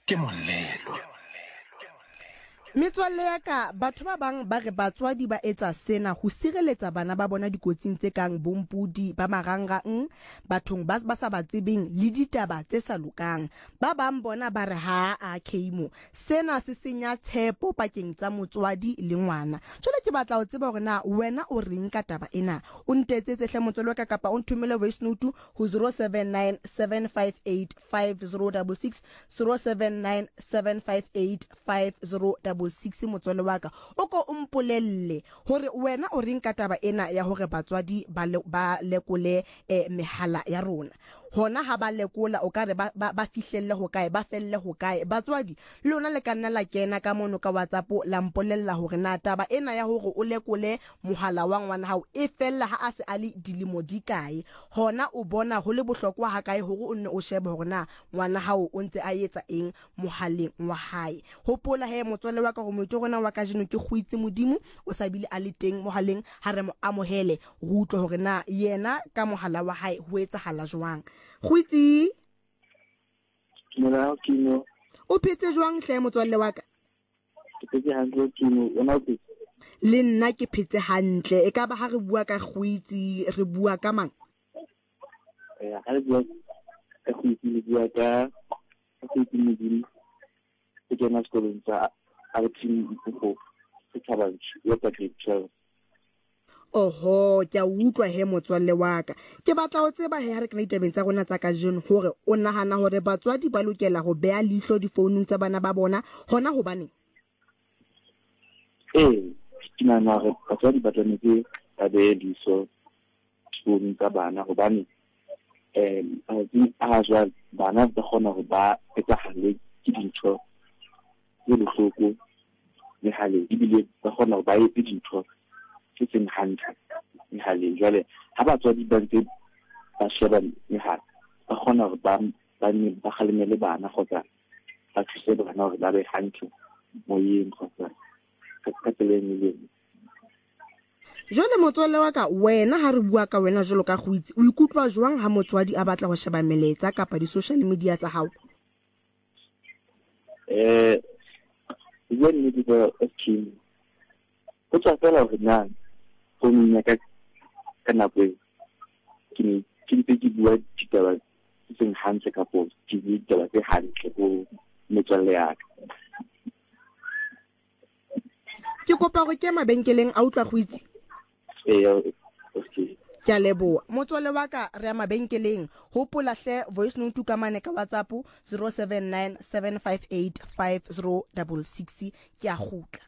ke molelo. Metswalle ya ka, batho ba bang ba re batswadi ba etsa sena ho sireletsa bana ba bona dikotsing tse kang bompudi ba marangrang, bathong ba sa ba tsebeng le ditaba tse sa lokang. Ba bang bona ba re ha a Keimo, sena se senya tshepo pakeng tsa motswadi le ngwana. Jwale ke batla ho tseba hore na wena o reng ka taba ena. O ntetsetse hle motswalle wa ka kapa o nthumele voice note ho 079 758 5066 079 758 5066. Motswalle wa ka o ko umpolelle hore wena o reng ka taba ena ya hore batswadi ba lekole mehala ya rona. Hona ha ba lekola o ka re ba fihlelle ho kae, ba felle ho kae. Batswadi lona le kanna la kena ka mono ka WhatsApp la mpolella hore na taba ena ya hore o lekole mohala wa ngwana hao e fella ha a se a le dilemo di kae. Hona o bona ho le bohlokwa ha kae hore o nne o shebe hore na ngwana hao o ntse a etsa eng mohaleng wa hae. Hopola he motswalle wa ka go motho rona wa ka jeno ke khuitse modimo o sa bile a le teng mohaleng ha re mo amohele go utlwa hore na yena ka mohala wa hae ho etsahala jwang. Khuitse Mona Kino o phetse jwang hle motswalle wa ka? ke phetse hantle Kino ona o phetse? Le nna ke phetse hantle. E ka ba ha re bua ka Khuitse re bua ka mang? Ha re bua ka Khuitse le bua ka Khuitse modimo ke tsena sekolong sa Altin Ipho se Thabanchu ya grade 12. Oho, ke a utlwa he motswalle wa ka. Ke batla ho tseba he ha re ka ditabeng tsa rona tsa ka jeno hore o nahana hore batswadi ba lokela ho beha leihlo difounung tsa bana ba bona hona hobane ke nahana hore batswadi ba tlametse ba behe leihlo difounung tsa bana hobane a jwale bana ba kgona hore ba etsahale ke dintho tse bohloko mehaleng ebile ba kgona hore ba etse dintho tse seng hantle mehaleng. Jwale ha batswadi ba ntse ba sheba mehala ba kgona hore ba kgalemele bana kgotsa ba thuse bana hore ba be hantle moyeng kgotsa ka tsela e nngwe. Jwale motswalle wa ka, wena ha re bua ka wena jwalo ka Khuitse, o ikutlwa jwang ha motswadi a batla ho sheba meletsa kapa di-social media tsa hao? When you do a team, what's a fellow of man? For me, I can up with Kim Piggy Blood, Chitara, using hands a couple, TV, the hand, who Metalea. Ke kopa go ke mabenkeleng a utlwa Khuitse. Ke a leboha motswalle wa ka, re ya mabenkeleng. Hopola hle voice note ka mane ka WhatsApp 079 758 5066. Ke a gutla.